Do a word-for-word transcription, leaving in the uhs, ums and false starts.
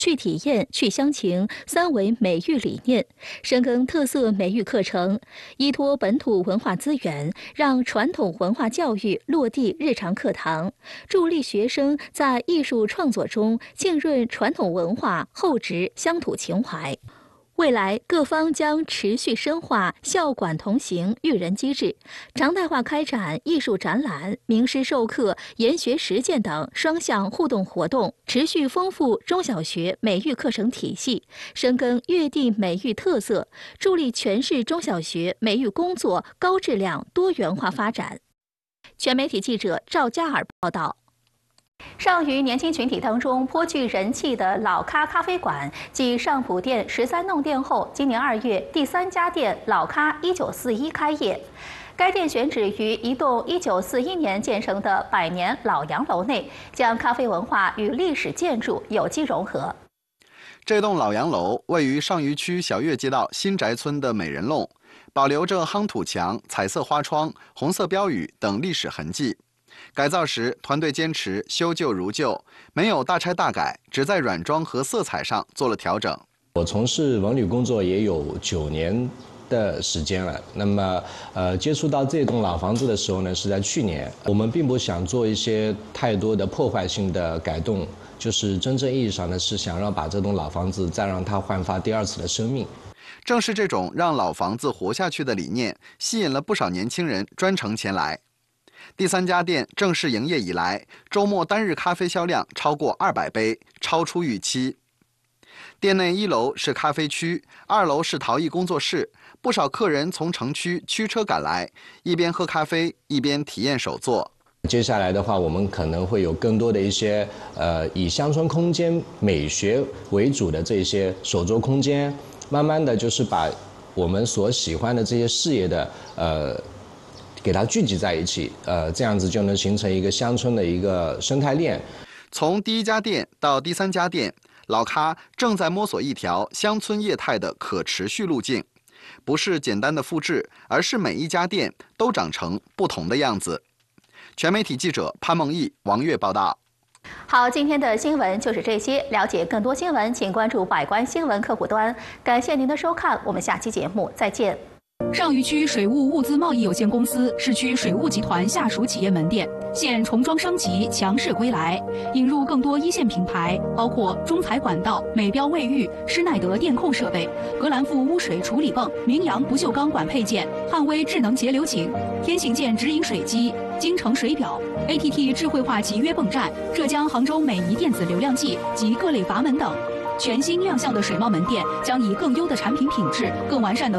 去体验、去乡情三维美育理念，深耕特色美育课程，依托本土文化资源，让传统文化教育落地日常课堂，助力学生在艺术创作中浸润传统文化，厚植乡土情怀。未来，各方将持续深化校管同行育人机制，常态化开展艺术展览、名师授课、研学实践等双向互动活动，持续丰富中小学美育课程体系，深耕粤地美育特色，助力全市中小学美育工作高质量多元化发展。全媒体记者赵佳尔报道。上虞年轻群体当中颇具人气的老咖咖啡馆，继上浦店十三弄店后，今年二月第三家店老咖一九四一开业。该店选址于一栋一九四一年建成的百年老洋楼内，将咖啡文化与历史建筑有机融合。 这栋老洋楼位于上虞区小月街道新宅村的美人弄，保留着夯土墙、彩色花窗、红色标语等历史痕迹。改造时，团队坚持修旧如旧，没有大拆大改，只在软装和色彩上做了调整。 我从事文旅工作也有九年的时间了。那么，呃，接触到这栋老房子的时候呢，是在去年。我们并不想做一些太多的破坏性的改动，就是真正意义上呢，是想让把这栋老房子再让它焕发第二次的生命。 正是这种让老房子活下去的理念，吸引了不少年轻人专程前来。第三家店正式营业以来，周末单日咖啡销量超过二百杯，超出预期。店内一楼是咖啡区，二楼是陶艺工作室，不少客人从城区驱车赶来，一边喝咖啡，一边体验手作。 接下来的话，我们可能会有更多的一些呃以乡村空间美学为主的这些手作空间，慢慢的就是把我们所喜欢的这些事业的呃。给它聚集在一起，呃，这样子就能形成一个乡村的一个生态链。 从第一家店到第三家店，老咖正在摸索一条乡村业态的可持续路径，不是简单的复制，而是每一家店都长成不同的样子。全媒体记者潘梦毅、王悦报道。 好，今天的新闻就是这些。了解更多新闻，请关注百官新闻客户端。感谢您的收看，我们下期节目再见。 上虞区水务物资贸易有限公司市区水务集团下属企业门店现重装升级，强势归来，引入更多一线品牌，包括中材管道、美标卫浴、施耐德电控设备、格兰富污水处理泵、明阳不锈钢管配件、汉威智能节流井、天信件直饮水机、京城水表、A T T 智慧化集约泵站、浙江杭州美仪电子流量计及各类阀门等。全新亮相的水贸门店将以更优的产品品质、更完善的